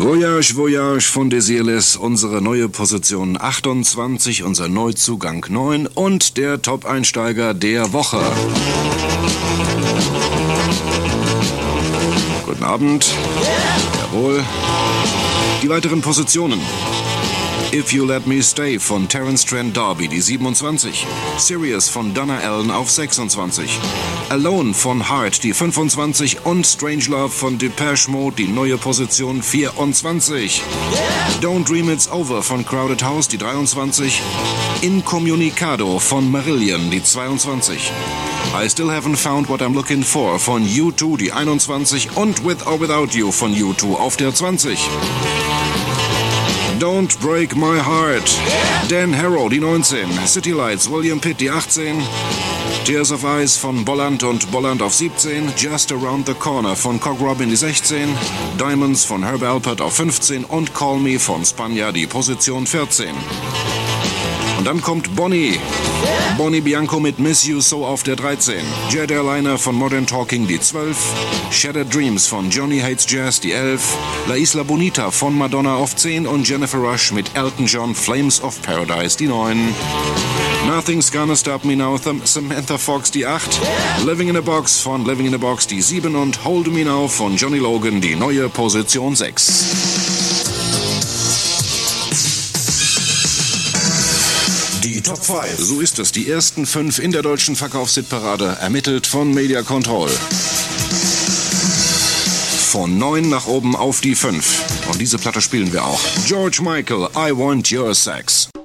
Voyage, Voyage von Desireless, unsere neue Position 28, unser Neuzugang 9 und der Top-Einsteiger der Woche. Guten Abend. Jawohl. Die weiteren Positionen. If You Let Me Stay von Terence Trent D'Arby, die 27. Sirius von Donna Allen auf 26. Alone von Heart, die 25. Und Strangelove von Depeche Mode, die neue Position 24. Don't Dream It's Over von Crowded House, die 23. Incommunicado von Marillion, die 22. I Still Haven't Found What I'm Looking For von U2, die 21. Und With or Without You von U2 auf der 20. Don't Break My Heart, Dan Harrow, die 19. City Lights, William Pitt, die 18. Tears of Ice von Bolland und Bolland auf 17. Just Around the Corner von Cog Robin, die 16. Diamonds von Herb Alpert auf 15. Und Call Me von Spanja, die Position 14. Und dann kommt Bonnie. Bonnie Bianco mit Miss You So auf der 13. Jet Airliner von Modern Talking, die 12. Shattered Dreams von Johnny Hates Jazz, die 11. La Isla Bonita von Madonna auf 10. Und Jennifer Rush mit Elton John, Flames of Paradise, die 9. Nothing's Gonna Stop Me Now, Samantha Fox, die 8. Living in a Box von Living in a Box, die 7. Und Hold Me Now von Johnny Logan, die neue Position 6. Die Top 5. So ist es. Die ersten 5 in der deutschen Verkaufshitparade, ermittelt von Media Control. Von 9 nach oben auf die 5. Und diese Platte spielen wir auch. George Michael, I Want Your Sex.